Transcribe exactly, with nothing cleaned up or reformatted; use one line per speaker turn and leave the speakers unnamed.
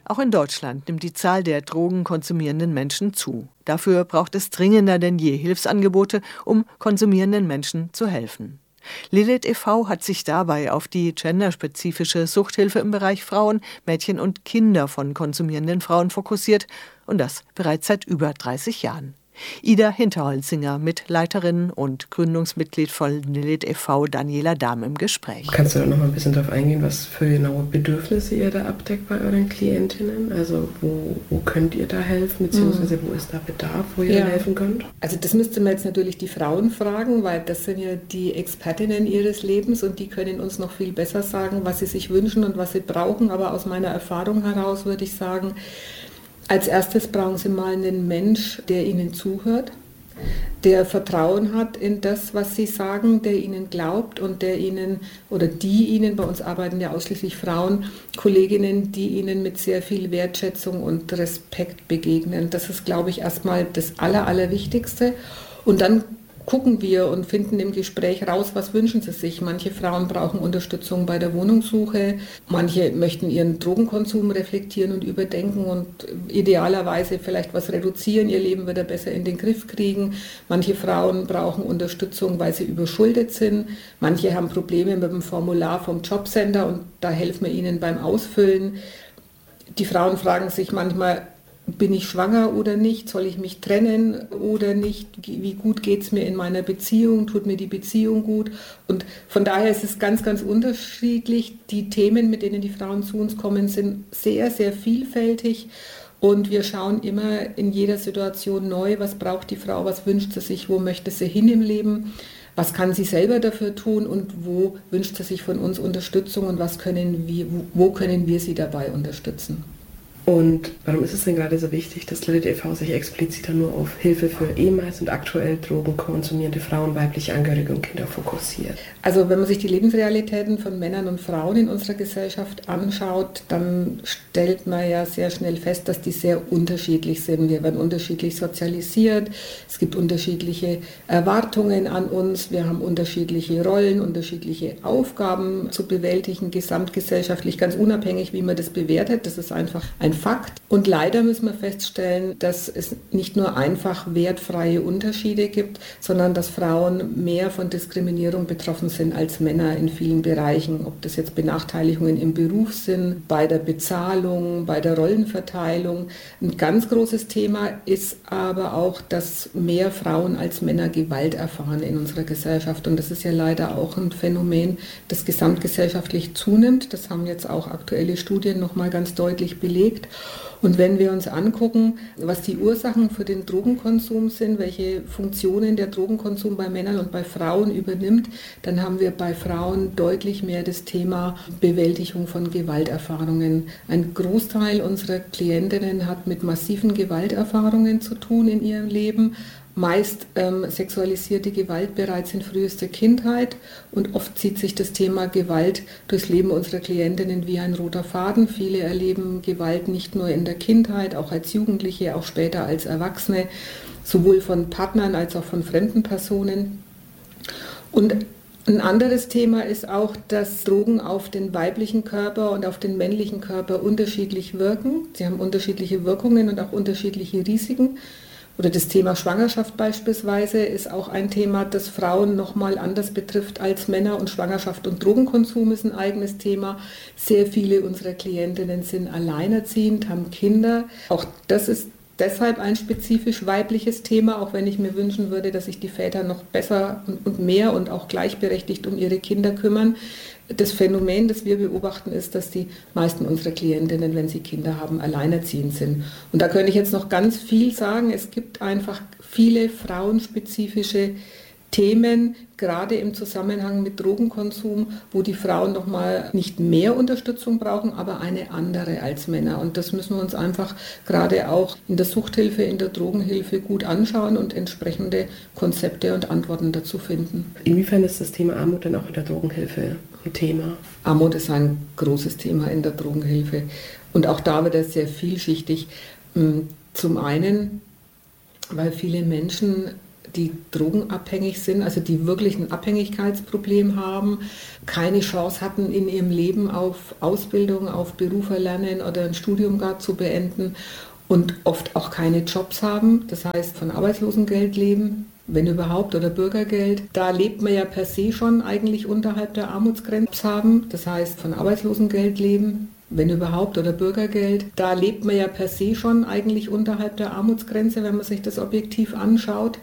Auch in Deutschland nimmt die Zahl der drogenkonsumierenden Menschen zu. Dafür braucht es dringender denn je Hilfsangebote, um konsumierenden Menschen zu helfen. Lilith e V hat sich dabei auf die genderspezifische Suchthilfe im Bereich Frauen, Mädchen und Kinder von konsumierenden Frauen fokussiert und das bereits seit über dreißig Jahren. Ida Hinterholzinger, Mitleiterin und Gründungsmitglied von Lilith e V, Daniela Dahm im Gespräch.
Kannst du da noch mal ein bisschen darauf eingehen, was für genaue Bedürfnisse ihr da abdeckt bei euren Klientinnen? Also wo, wo könnt ihr da helfen, beziehungsweise wo ist da Bedarf, wo ihr
ja.
da helfen könnt?
Also das müsste man jetzt natürlich die Frauen fragen, weil das sind ja die Expertinnen ihres Lebens und die können uns noch viel besser sagen, was sie sich wünschen und was sie brauchen. Aber aus meiner Erfahrung heraus würde ich sagen, als erstes brauchen Sie mal einen Mensch, der Ihnen zuhört, der Vertrauen hat in das, was Sie sagen, der Ihnen glaubt und der Ihnen oder die Ihnen, bei uns arbeiten ja ausschließlich Frauen, Kolleginnen, die Ihnen mit sehr viel Wertschätzung und Respekt begegnen. Das ist, glaube ich, erstmal das Aller, Allerwichtigste. Und dann gucken wir und finden im Gespräch raus, was wünschen sie sich. Manche Frauen brauchen Unterstützung bei der Wohnungssuche, manche möchten ihren Drogenkonsum reflektieren und überdenken und idealerweise vielleicht was reduzieren, ihr Leben wieder besser in den Griff kriegen. Manche Frauen brauchen Unterstützung, weil sie überschuldet sind. Manche haben Probleme mit dem Formular vom Jobcenter und da helfen wir ihnen beim Ausfüllen. Die Frauen fragen sich manchmal, bin ich schwanger oder nicht? Soll ich mich trennen oder nicht? Wie gut geht es mir in meiner Beziehung? Tut mir die Beziehung gut? Und von daher ist es ganz, ganz unterschiedlich. Die Themen, mit denen die Frauen zu uns kommen, sind sehr, sehr vielfältig. Und wir schauen immer in jeder Situation neu, was braucht die Frau, was wünscht sie sich, wo möchte sie hin im Leben? Was kann sie selber dafür tun und wo wünscht sie sich von uns Unterstützung und was können wir, wo können wir sie dabei unterstützen?
Und warum ist es denn gerade so wichtig, dass Lilith e V sich explizit nur auf Hilfe für ehemals und aktuell drogenkonsumierende Frauen, weibliche Angehörige und Kinder fokussiert?
Also wenn man sich die Lebensrealitäten von Männern und Frauen in unserer Gesellschaft anschaut, dann stellt man ja sehr schnell fest, dass die sehr unterschiedlich sind. Wir werden unterschiedlich sozialisiert, es gibt unterschiedliche Erwartungen an uns, wir haben unterschiedliche Rollen, unterschiedliche Aufgaben zu bewältigen, gesamtgesellschaftlich, ganz unabhängig, wie man das bewertet. Das ist einfach ein Fakt. Und leider müssen wir feststellen, dass es nicht nur einfach wertfreie Unterschiede gibt, sondern dass Frauen mehr von Diskriminierung betroffen sind als Männer in vielen Bereichen. Ob das jetzt Benachteiligungen im Beruf sind, bei der Bezahlung, bei der Rollenverteilung. Ein ganz großes Thema ist aber auch, dass mehr Frauen als Männer Gewalt erfahren in unserer Gesellschaft. Und das ist ja leider auch ein Phänomen, das gesamtgesellschaftlich zunimmt. Das haben jetzt auch aktuelle Studien nochmal ganz deutlich belegt. Und wenn wir uns angucken, was die Ursachen für den Drogenkonsum sind, welche Funktionen der Drogenkonsum bei Männern und bei Frauen übernimmt, dann haben wir bei Frauen deutlich mehr das Thema Bewältigung von Gewalterfahrungen. Ein Großteil unserer Klientinnen hat mit massiven Gewalterfahrungen zu tun in ihrem Leben. Meist ähm, sexualisierte Gewalt bereits in frühester Kindheit und oft zieht sich das Thema Gewalt durchs Leben unserer Klientinnen wie ein roter Faden. Viele erleben Gewalt nicht nur in der Kindheit, auch als Jugendliche, auch später als Erwachsene, sowohl von Partnern als auch von fremden Personen. Und ein anderes Thema ist auch, dass Drogen auf den weiblichen Körper und auf den männlichen Körper unterschiedlich wirken. Sie haben unterschiedliche Wirkungen und auch unterschiedliche Risiken. Oder das Thema Schwangerschaft beispielsweise ist auch ein Thema, das Frauen nochmal anders betrifft als Männer. Und Schwangerschaft und Drogenkonsum ist ein eigenes Thema. Sehr viele unserer Klientinnen sind alleinerziehend, haben Kinder. Auch das ist deshalb ein spezifisch weibliches Thema, auch wenn ich mir wünschen würde, dass sich die Väter noch besser und mehr und auch gleichberechtigt um ihre Kinder kümmern. Das Phänomen, das wir beobachten, ist, dass die meisten unserer Klientinnen, wenn sie Kinder haben, alleinerziehend sind. Und da könnte ich jetzt noch ganz viel sagen. Es gibt einfach viele frauenspezifische Themen, gerade im Zusammenhang mit Drogenkonsum, wo die Frauen nochmal nicht mehr Unterstützung brauchen, aber eine andere als Männer. Und das müssen wir uns einfach gerade auch in der Suchthilfe, in der Drogenhilfe gut anschauen und entsprechende Konzepte und Antworten dazu finden.
Inwiefern ist das Thema Armut denn auch in der Drogenhilfe ein Thema?
Armut ist ein großes Thema in der Drogenhilfe und auch da wird es sehr vielschichtig. Zum einen, weil viele Menschen die drogenabhängig sind, also die wirklich ein Abhängigkeitsproblem haben, keine Chance hatten in ihrem Leben auf Ausbildung, auf Beruf erlernen oder ein Studium gar zu beenden und oft auch keine Jobs haben, das heißt von Arbeitslosengeld leben, wenn überhaupt, oder Bürgergeld. Da lebt man ja per se schon eigentlich unterhalb der Armutsgrenze haben, das heißt von Arbeitslosengeld leben, wenn überhaupt, oder Bürgergeld. Da lebt man ja per se schon eigentlich unterhalb der Armutsgrenze, wenn man sich das objektiv anschaut.